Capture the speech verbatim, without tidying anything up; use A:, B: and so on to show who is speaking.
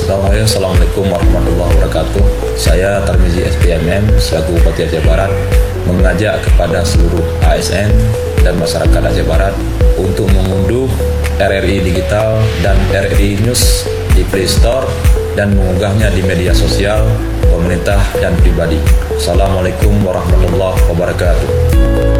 A: Assalamualaikum warahmatullahi wabarakatuh. Saya Tarmizi S P M M selaku Bupati Aceh Barat mengajak kepada seluruh A S N dan masyarakat Aceh Barat untuk mengunduh R R I Digital dan R R I News di Play Store dan mengunggahnya di media sosial pemerintah dan pribadi. Assalamualaikum warahmatullahi wabarakatuh.